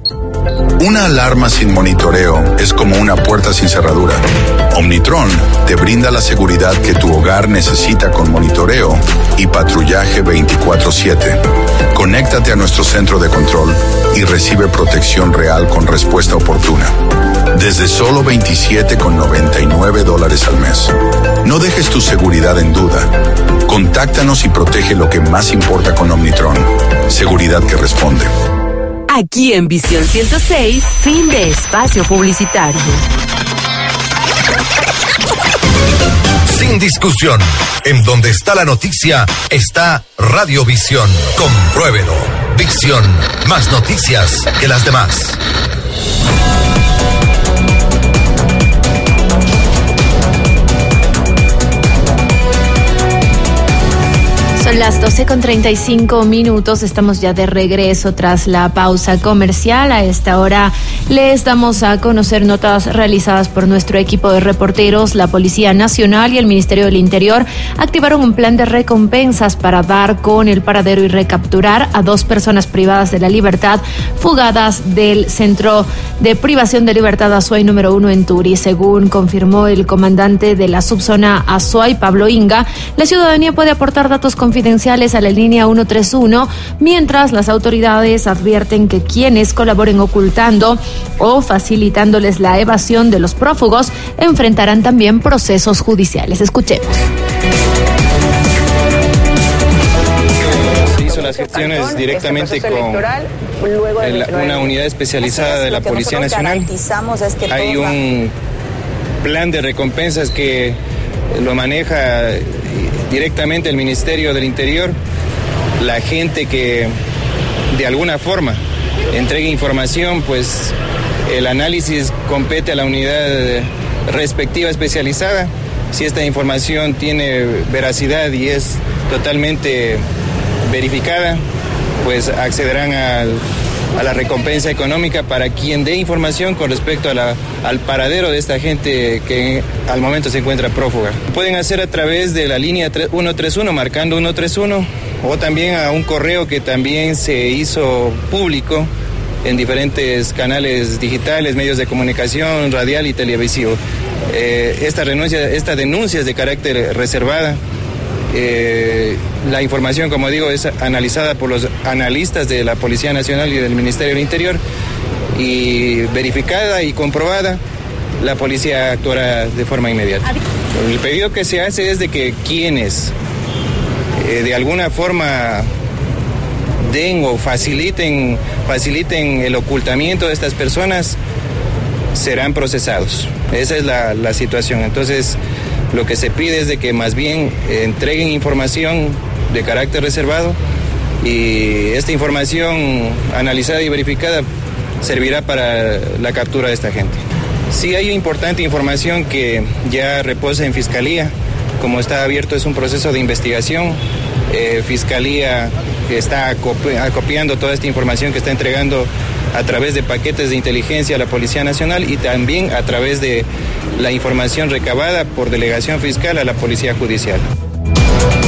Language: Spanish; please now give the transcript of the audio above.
Una alarma sin monitoreo es como una puerta sin cerradura. Omnitron te brinda la seguridad que tu hogar necesita con monitoreo y patrullaje 24/7. Conéctate a nuestro centro de control y recibe protección real con respuesta oportuna. Desde solo $27,99 al mes. No dejes tu seguridad en duda. Contáctanos y protege lo que más importa con Omnitron. Seguridad que responde. Aquí en Visión 106, fin de espacio publicitario. Sin discusión, en donde está la noticia, está Radiovisión. Compruébelo. Visión, más noticias que las demás. Son las 12:35. Estamos ya de regreso tras la pausa comercial. A esta hora les damos a conocer notas realizadas por nuestro equipo de reporteros. La Policía Nacional y el Ministerio del Interior activaron un plan de recompensas para dar con el paradero y recapturar a 2 personas privadas de la libertad fugadas del Centro de Privación de Libertad Azuay número 1 en Turi. Según confirmó el comandante de la subzona Azuay, Pablo Inga, la ciudadanía puede aportar datos confidenciales a la línea 131, mientras las autoridades advierten que quienes colaboren ocultando o facilitándoles la evasión de los prófugos enfrentarán también procesos judiciales. Escuchemos. Se hizo las gestiones directamente con una unidad especializada de la Policía Nacional. Hay un plan de recompensas que lo maneja directamente el Ministerio del Interior. La gente que de alguna forma entregue información, pues el análisis compete a la unidad respectiva especializada. Si esta información tiene veracidad y es totalmente verificada, pues accederán a la recompensa económica para quien dé información con respecto al paradero de esta gente que al momento se encuentra prófuga. Pueden hacer a través de la línea 131, marcando 131, o también a un correo que también se hizo público en diferentes canales digitales, medios de comunicación, radial y televisivo. Esta denuncia es de carácter reservada. La información, como digo, es analizada por los analistas de la Policía Nacional y del Ministerio del Interior, y verificada y comprobada, la policía actuará de forma inmediata. El pedido que se hace es de que quienes de alguna forma den o faciliten el ocultamiento de estas personas serán procesados. Esa es la situación. Entonces, lo que se pide es de que más bien entreguen información de carácter reservado, y esta información analizada y verificada servirá para la captura de esta gente. Sí hay importante información que ya reposa en Fiscalía. Como está abierto, es un proceso de investigación. Fiscalía está acopiando toda esta información que está entregando a través de paquetes de inteligencia a la Policía Nacional, y también a través de la información recabada por delegación fiscal a la Policía Judicial.